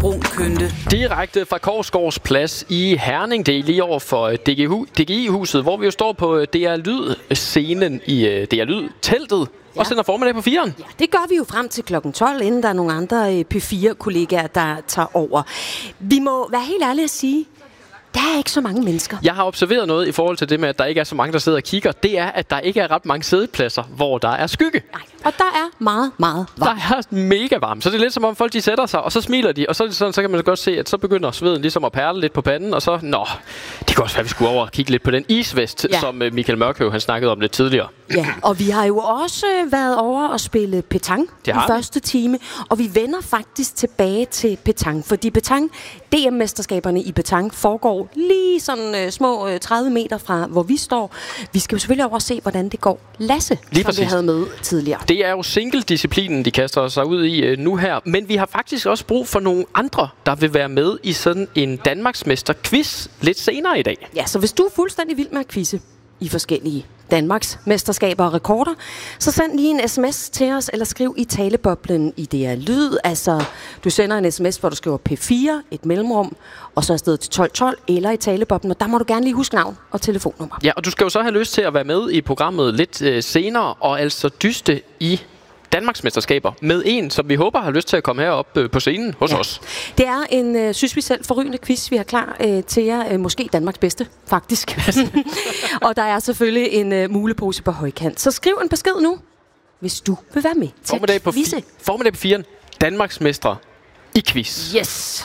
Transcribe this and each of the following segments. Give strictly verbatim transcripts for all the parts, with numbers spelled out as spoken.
brun kønte. Direkte fra Korsgaards Plads i Herning. Det er lige over for D G I-huset, hvor vi jo står på D R Lyd-scenen i D R Lyd-teltet. Ja. Og sender formiddag på firen. Ja, det gør vi jo frem til klokken tolv, inden der er nogle andre P fire-kollegaer, der tager over. Vi må være helt ærlige at sige, der er ikke så mange mennesker. Jeg har observeret noget i forhold til det med, at der ikke er så mange, der sidder og kigger. Det er, at der ikke er ret mange sædepladser, hvor der er skygge. Nej, og der er meget, meget varmt. Der er mega varmt. Så det er lidt som om folk de sætter sig, og så smiler de. Og så, sådan, så kan man godt se, at så begynder sveden ligesom at perle lidt på panden. Og så, nå, det kan også være, at vi skulle over og kigge lidt på den isvest, ja. som Michael Mørkøv han snakkede om lidt tidligere. Ja, og vi har jo også været over og spille petanque i første time. Og vi vender faktisk tilbage til petanque, fordi petanque, D M-mesterskaberne i petanque foregår lige sådan øh, små øh, tredive meter fra, hvor vi står. Vi skal jo selvfølgelig over og se, hvordan det går. Lasse, lige som præcis. Vi havde med tidligere. Det er jo single-disciplinen, de kaster sig ud i øh, nu her. Men vi har faktisk også brug for nogle andre, der vil være med i sådan en Danmarksmester-quiz lidt senere i dag. Ja, så hvis du er fuldstændig vild med at quizze i forskellige Danmarks mesterskaber og rekorder, så send lige en sms til os, eller skriv i taleboblen i D R Lyd. Altså, du sender en sms, hvor du skriver P fire, et mellemrum, og så afsted til tolv tolv, eller i taleboblen, og der må du gerne lige huske navn og telefonnummer. Ja, og du skal jo så have lyst til at være med i programmet lidt øh, senere, og altså dyste i Danmarksmesterskaber med en, som vi håber har lyst til at komme herop øh, på scenen hos ja. os. Det er en, øh, synes vi selv, forrygende quiz, vi har klar øh, til jer. Øh, måske Danmarks bedste, faktisk. Og der er selvfølgelig en øh, mulepose på højkant. Så skriv en besked nu, hvis du vil være med til formiddag på quizze. Fi- formiddag på firen, Danmarksmestre i quiz. Yes!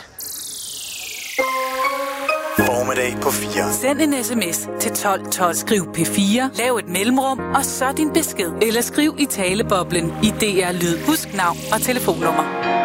Formiddag på fire. Send en sms til tolv tolv. Skriv P fire, lav et mellemrum, og så din besked. Eller skriv i taleboblen i D R Lyd. Husk navn og telefonnummer.